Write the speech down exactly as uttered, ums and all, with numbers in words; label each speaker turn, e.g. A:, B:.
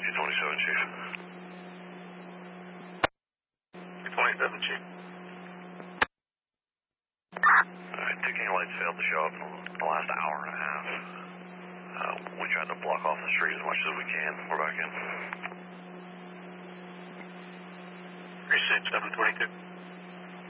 A: two twenty-seven, Chief. two twenty-seven, Chief. Alright, two King lights failed to show up in the last hour and a half. Uh, we tried to block off the street as much as we can. We're back in. Precinct seven twenty-two.